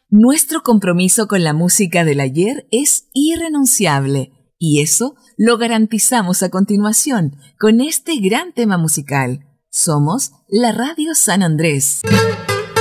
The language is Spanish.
Nuestro compromiso con la música del ayer es irrenunciable y eso lo garantizamos a continuación con este gran tema musical. Somos la Radio San Andrés.